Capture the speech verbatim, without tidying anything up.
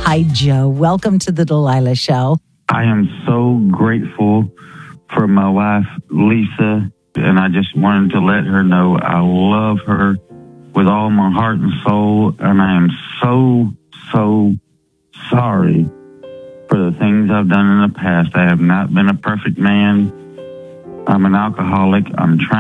Hi, Joe. Welcome to the Delilah Show. I am so grateful for my wife, Lisa, and I just wanted to let her know I love her with all my heart and soul, and I am so, so sorry for the things I've done in the past. I have not been a perfect man. I'm an alcoholic. I'm trying